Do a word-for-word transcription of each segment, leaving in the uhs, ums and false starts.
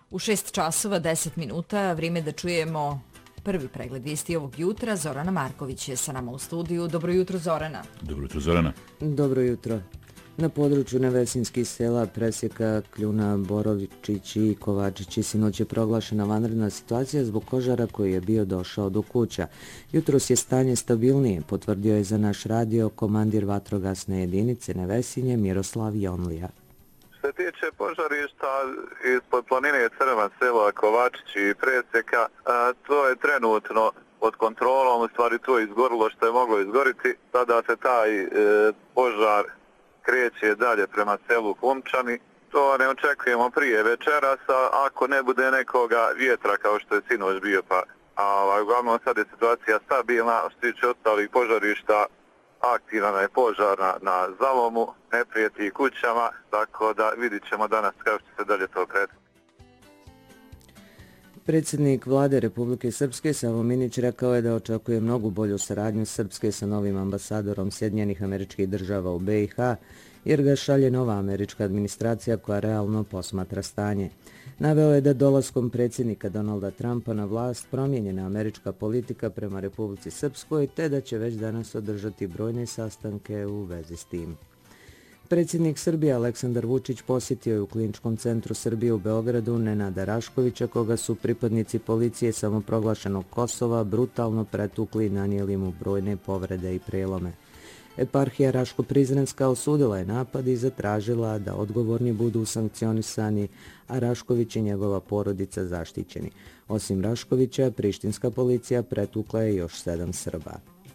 U šest časova deset minuta vrijeme da čujemo prvi pregled vijesti ovog jutra. Zorana Marković je sa nama u studiju. Dobro jutro, Zorana. Dobro jutro, Zorana. Dobro jutro. Na području nevesinskih sela Presjeka, Kljuna, Borovičić i Kovačići sinoć je proglašena vanredna situacija zbog požara koji je bio došao do kuća. Jutros je stanje stabilnije, potvrdio je za naš radio komandir vatrogasne jedinice Nevesinje Miroslav Jonlija. Što se tiče požarišta ispod planine Crva, sela Kovačići i Presjeka, to je trenutno pod kontrolom, u stvari to je izgorilo što je moglo izgoriti. Sada se taj e, požar kreće dalje prema selu Humčani. To ne očekujemo prije večeras, ako ne bude nekoga vjetra kao što je sinoć bio. Pa, a, uglavnom sad je situacija stabilna, što se tiče ostalih požarišta, aktivna je požar na, na Zalomu, ne prijeti kućama, tako da vidit ćemo danas kako će se dalje to kretati. Predsjednik vlade Republike Srpske Savo Minić rekao je da očekuje mnogo bolju saradnju Srpske sa novim ambasadorom Sjedinjenih Američkih Država u be i ha, jer ga šalje nova američka administracija koja realno posmatra stanje. Naveo je da dolaskom predsjednika Donalda Trumpa na vlast promijenjena američka politika prema Republici Srpskoj, te da će već danas održati brojne sastanke u vezi s tim. Predsjednik Srbije Aleksandar Vučić posjetio je u Kliničkom centru Srbije u Beogradu Nenada Raškovića, koga su pripadnici policije samoproglašenog Kosova brutalno pretukli i nanijeli mu brojne povrede i prelome. Eparhija Raško-Prizrenska osudila je napad i zatražila da odgovorni budu sankcionisani, a Rašković i njegova porodica zaštićeni. Osim Raškovića, prištinska policija pretukla je još sedam Srba.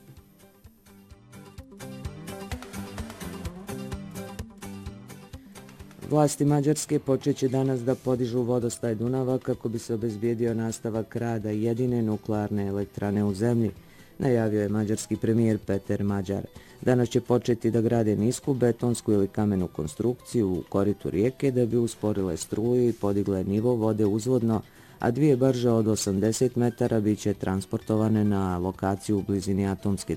Vlasti Mađarske počeće danas da podižu vodostaj Dunava kako bi se obezbijedio nastavak rada jedine nuklearne elektrane u zemlji, najavio je mađarski premijer Peter Mađar. Danas će početi da grade nisku betonsku ili kamenu konstrukciju u koritu rijeke da bi usporile struju i podigle nivo vode uzvodno, a dvije barže od osamdeset metara bit će transportovane na lokaciju u blizini atomske